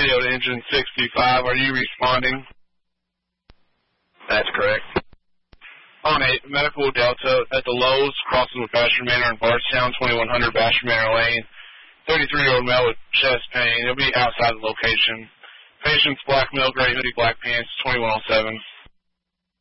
radio to engine 65. Are you responding? That's correct. On 8, Medical Delta at the Lowe's, crossing with Basher Manor in Bardstown, 2100 Basher Manor Lane. 33-year-old male with chest pain. He'll be outside the location. Patient's black male, gray hoodie, black pants, 2107.